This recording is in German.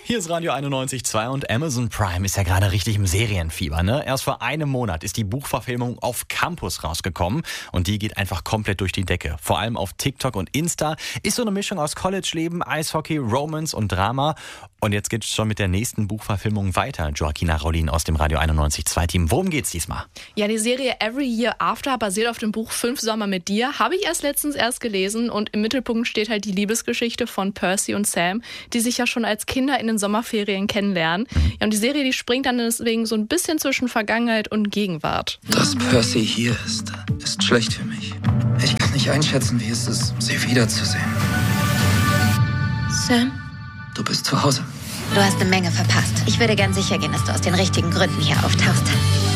Hier ist Radio 91.2 und Amazon Prime ist ja gerade richtig im Serienfieber, ne? Erst vor einem Monat ist die Buchverfilmung auf Campus rausgekommen und die geht einfach komplett durch die Decke. Vor allem auf TikTok und Insta ist so eine Mischung aus College-Leben, Eishockey, Romance und Drama. Und jetzt geht's schon mit der nächsten Buchverfilmung weiter. Joaquina Raulin aus dem Radio 91.2-Team. Worum geht's diesmal? Ja, die Serie Every Year After basiert auf dem Buch 5 Sommer mit dir. Habe ich letztens gelesen und im Mittelpunkt steht halt die Liebesgeschichte von Percy und Sam, die sich ja schon als Kinder in den Sommerferien kennenlernen. Ja, und die Serie, die springt dann deswegen so ein bisschen zwischen Vergangenheit und Gegenwart. Dass Percy hier ist schlecht für mich. Ich kann nicht einschätzen, wie es ist, sie wiederzusehen. Sam? Du bist zu Hause. Du hast eine Menge verpasst. Ich würde gern sicher gehen, dass du aus den richtigen Gründen hier auftauchst.